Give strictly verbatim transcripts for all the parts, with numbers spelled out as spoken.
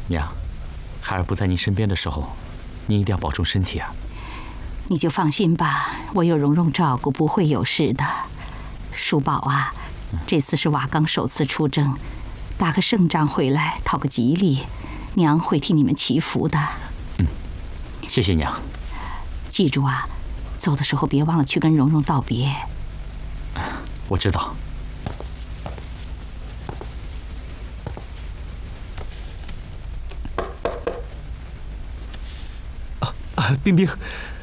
娘，孩儿不在您身边的时候，您一定要保重身体啊。 你就放心吧，我有蓉蓉照顾，不会有事的。叔宝啊，这次是瓦岗首次出征，打个胜仗回来，讨个吉利，娘会替你们祈福的。 嗯，谢谢娘。 记住啊，走的时候别忘了去跟蓉蓉道别。 我知道。 啊啊，冰冰。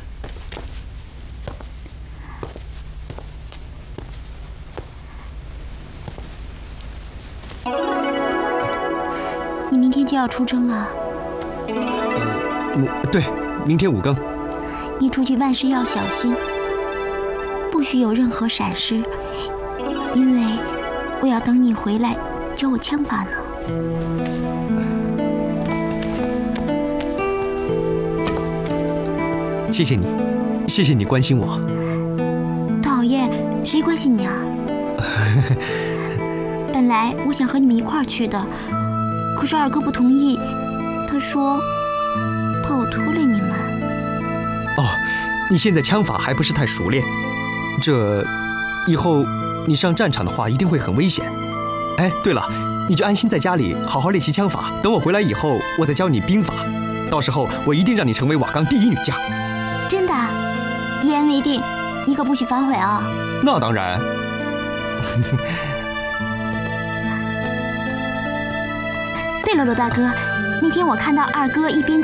你明天就要出征了。 嗯，对，明天五更。 你出去万事要小心，不许有任何闪失，因为我要等你回来教我枪法呢。 谢谢你，谢谢你关心我。 讨厌，谁关心你啊？本来我想和你们一块儿去的，可是二哥不同意，他说怕我拖累你们。 哦，你现在枪法还不是太熟练，这以后你上战场的话一定会很危险。哎，对了，你就安心在家里好好练习枪法，等我回来以后，我再教你兵法，到时候我一定让你成为瓦岗第一女将。 真的？一言为定，你可不许反悔啊！ 那当然。 对了，罗大哥，那天我看到二哥一边